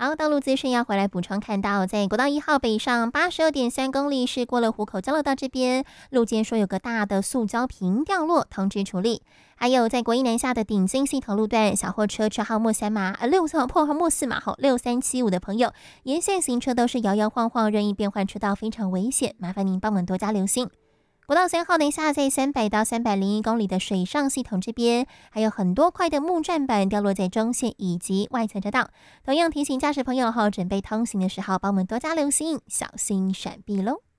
好，道路资讯要回来补充，看到在国道1号北上82.3公里，是过了湖口交流道这边，路肩说有个大的塑胶瓶掉落，通知处理。还有在国一南下的顶金系统路段，小货车车号末4码后6375的朋友，沿线行车都是摇摇晃晃，任意变换车道，非常危险，麻烦您帮忙多加留心。国道3号南下在300到301公里的水上系统这边，还有很多块的木栈板掉落在中线以及外侧车道。同样提醒驾驶朋友准备通行的时候，帮我们多加留心，小心闪避喽。